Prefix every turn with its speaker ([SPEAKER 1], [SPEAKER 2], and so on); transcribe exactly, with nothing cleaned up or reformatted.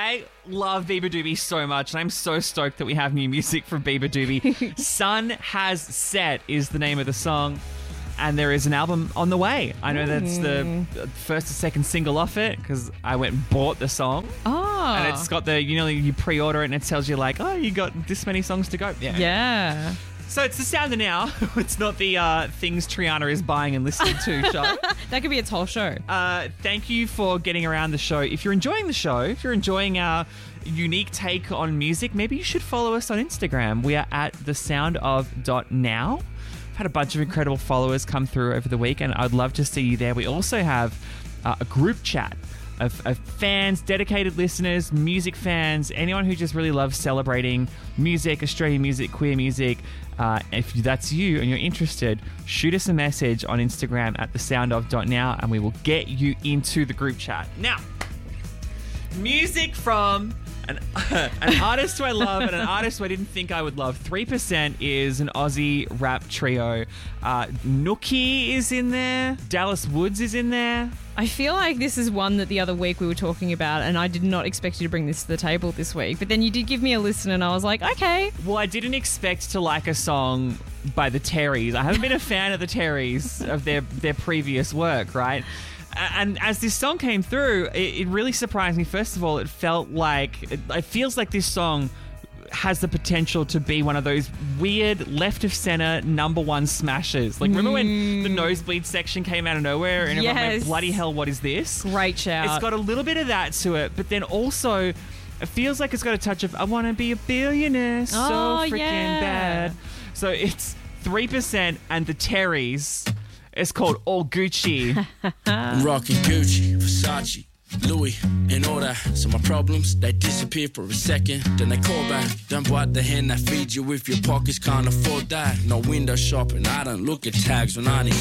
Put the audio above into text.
[SPEAKER 1] I love Bieber Doobie so much, and I'm so stoked that we have new music from Bieber Doobie. Sun Has Set is the name of the song, and there is an album on the way. I know that's the first or second single off it because I went and bought the song.
[SPEAKER 2] Oh.
[SPEAKER 1] And it's got the, you know, you pre-order it and it tells you like, oh, you got this many songs to go. Yeah.
[SPEAKER 2] Yeah.
[SPEAKER 1] So it's the Sound of Now. It's not the uh, things Triana is buying and listening to show.
[SPEAKER 2] That could be its whole show.
[SPEAKER 1] Uh, thank you for getting around the show. If you're enjoying the show, if you're enjoying our unique take on music, maybe you should follow us on Instagram. We are at the sound of dot now. I've had a bunch of incredible followers come through over the week, and I'd love to see you there. We also have uh, a group chat Of, of fans, dedicated listeners, music fans, anyone who just really loves celebrating music, Australian music, queer music. Uh, if that's you and you're interested, shoot us a message on Instagram at the sound of dot now and we will get you into the group chat. Now, music from an, an artist who I love and an artist who I didn't think I would love. three percent is an Aussie rap trio. Uh, Nookie is in there. Dallas Woods is in there.
[SPEAKER 2] I feel like this is one that the other week we were talking about, and I did not expect you to bring this to the table this week. But then you did give me a listen, and I was like, okay.
[SPEAKER 1] Well, I didn't expect to like a song by the Terrys. I haven't been a fan of the Terrys, of their, their previous work, right? And as this song came through, it, it really surprised me. First of all, it felt like, it, it feels like this song has the potential to be one of those weird left of center number one smashes. Like, remember when the Nosebleed section came out of nowhere and everyone
[SPEAKER 2] Yes.
[SPEAKER 1] went, bloody hell, what is this?
[SPEAKER 2] Great shout.
[SPEAKER 1] It's got a little bit of that to it, but then also it feels like it's got a touch of I want to be a billionaire so
[SPEAKER 2] Oh,
[SPEAKER 1] freaking
[SPEAKER 2] yeah.
[SPEAKER 1] bad. So it's three percent and the Terrys. It's called All Gucci.
[SPEAKER 3] Rockin' Gucci, Versace, Louis, and all that. So my problems, they disappear for a second, then they call back. Then what the hand I feed you if your pockets can't afford that. No window shopping, I don't look at tags when I need